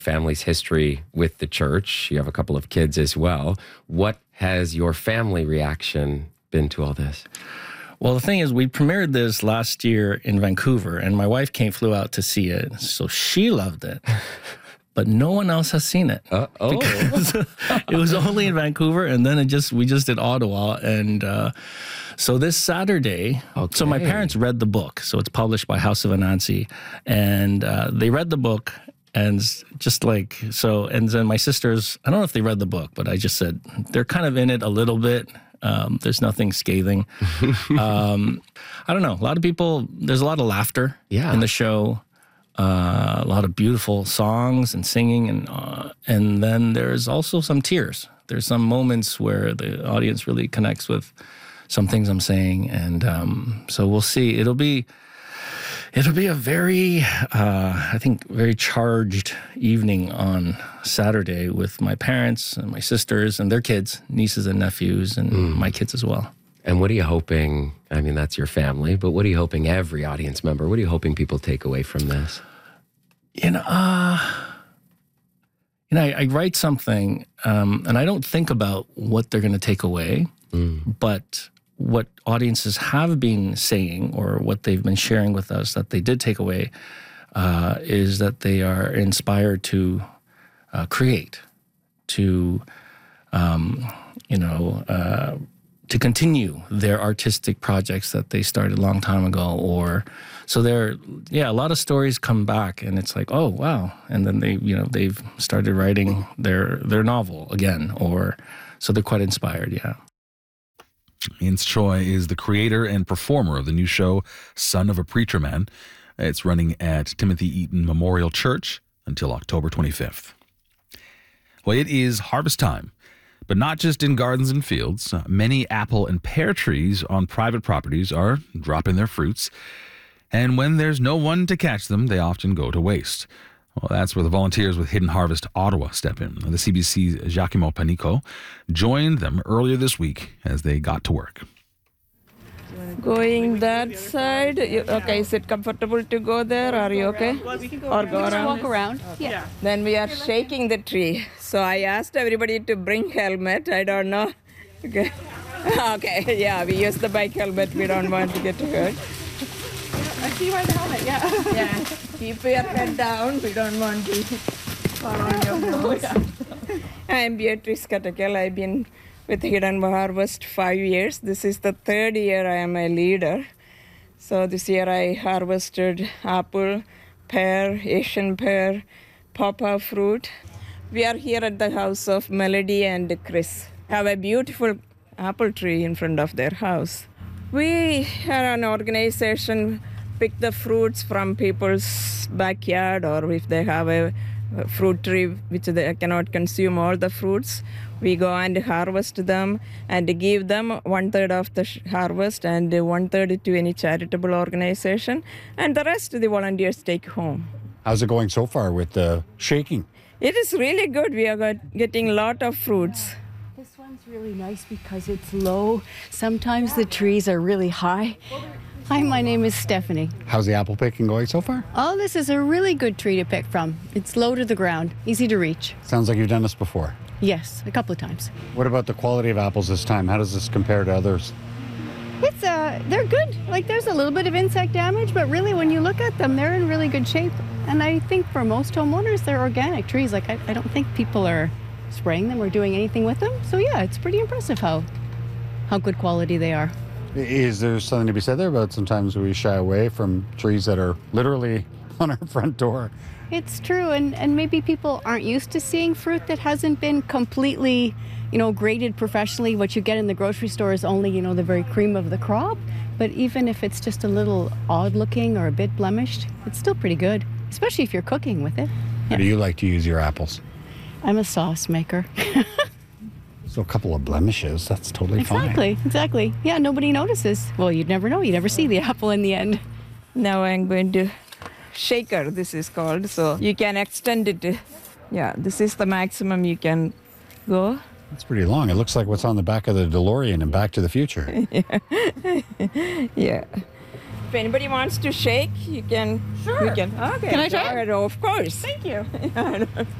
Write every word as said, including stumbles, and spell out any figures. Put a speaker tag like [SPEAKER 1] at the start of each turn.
[SPEAKER 1] family's history with the church. You have a couple of kids as well. What has your family reaction been to all this?
[SPEAKER 2] Well, the thing is, we premiered this last year in Vancouver, and my wife came, flew out to see it. So she loved it. But no one else has seen it.
[SPEAKER 1] Uh, oh.
[SPEAKER 2] Because it was only in Vancouver, and then it just we just did Ottawa. And uh, so this Saturday,
[SPEAKER 1] okay.
[SPEAKER 2] so my parents read the book. So it's published by House of Anansi. And uh, they read the book, and just like, so, and then my sisters, I don't know if they read the book, but I just said, they're kind of in it a little bit. Um, there's nothing scathing. um, I don't know. A lot of people, there's a lot of laughter
[SPEAKER 1] yeah.
[SPEAKER 2] in the show. Uh, a lot of beautiful songs and singing, and uh, and then there's also some tears. There's some moments where the audience really connects with some things I'm saying, and um, so we'll see. It'll be it'll be a very, uh, I think, very charged evening on Saturday with my parents and my sisters and their kids, nieces and nephews, and mm. my kids as well.
[SPEAKER 1] And what are you hoping, I mean, that's your family, but what are you hoping every audience member, what are you hoping people take away from this?
[SPEAKER 2] You know, uh, you know, I, I write something, um, and I don't think about what they're going to take away, mm. but what audiences have been saying or what they've been sharing with us that they did take away uh, is that they are inspired to uh, create, to, um, you know, uh, to continue their artistic projects that they started a long time ago. Or so they're, yeah, a lot of stories come back and it's like, oh, wow. And then they, you know, they've started writing their, their novel again, or so they're quite inspired. Yeah.
[SPEAKER 3] Ince Choi is the creator and performer of the new show, Son of a Preacher Man. It's running at Timothy Eaton Memorial Church until October twenty-fifth. Well, it is harvest time. But not just in gardens and fields. Uh, many apple and pear trees on private properties are dropping their fruits. And when there's no one to catch them, they often go to waste. Well, that's where the volunteers with Hidden Harvest Ottawa step in. The C B C's Giacomo Panico joined them earlier this week as they got to work.
[SPEAKER 4] Going that side, you, okay, is it comfortable to go there? Are you okay?
[SPEAKER 5] We can go
[SPEAKER 4] or
[SPEAKER 5] around.
[SPEAKER 4] go around?
[SPEAKER 5] Walk around. Okay. Yeah.
[SPEAKER 4] Then we are shaking the tree. So I asked everybody to bring helmet. I don't know. Okay. Okay. Yeah, we use the bike helmet. We don't want to get hurt.
[SPEAKER 5] I see you wear the helmet. Yeah.
[SPEAKER 4] Yeah. Keep your head down. We don't want to fall on your nose. Yeah. I'm Beatrice Katakel. I've been with Hidden Harvest five years. This is the third year I am a leader. So this year I harvested apple, pear, Asian pear, pawpaw fruit. We are here at the house of Melody and Chris. Have a beautiful apple tree in front of their house. We are an organization, pick the fruits from people's backyard, or if they have a fruit tree which they cannot consume all the fruits, we go and harvest them and give them one third of the harvest and one third to any charitable organization, and the rest the volunteers take home.
[SPEAKER 6] How's it going so far with the shaking?
[SPEAKER 4] It is really good. We are got, getting a lot of fruits.
[SPEAKER 5] This one's really nice because it's low. Sometimes the trees are really high. Hi, my name is Stephanie.
[SPEAKER 6] How's the apple picking going so far?
[SPEAKER 5] Oh, this is a really good tree to pick from. It's low to the ground, easy to reach.
[SPEAKER 6] Sounds like you've done this before.
[SPEAKER 5] Yes, a couple of times.
[SPEAKER 6] What about the quality of apples this time? How does this compare to others?
[SPEAKER 5] It's uh, they're good. Like, there's a little bit of insect damage, but really when you look at them, they're in really good shape. And I think for most homeowners, they're organic trees. Like, I, I don't think people are spraying them or doing anything with them. So yeah, it's pretty impressive how, how good quality they are.
[SPEAKER 6] Is there something to be said there about sometimes we shy away from trees that are literally on our front door?
[SPEAKER 5] It's true, and, and maybe people aren't used to seeing fruit that hasn't been completely, you know, graded professionally. What you get in the grocery store is only, you know, the very cream of the crop. But even if it's just a little odd looking or a bit blemished, it's still pretty good, especially if you're cooking with it.
[SPEAKER 6] How do you like to use your apples?
[SPEAKER 5] I'm a sauce maker.
[SPEAKER 6] So a couple of blemishes, that's totally
[SPEAKER 5] exactly,
[SPEAKER 6] fine.
[SPEAKER 5] Exactly, exactly. Yeah, nobody notices. Well, you'd never know. You never see the apple in the end.
[SPEAKER 4] Now I'm going to shaker, this is called. So you can extend it. To, yeah, this is the maximum you can go.
[SPEAKER 6] It's pretty long. It looks like what's on the back of the DeLorean in Back to the Future.
[SPEAKER 4] Yeah. Yeah. if anybody wants to shake, you can.
[SPEAKER 7] Sure.
[SPEAKER 4] We can. Okay.
[SPEAKER 7] Can I try?
[SPEAKER 4] Go ahead. Oh, of course.
[SPEAKER 7] Thank you.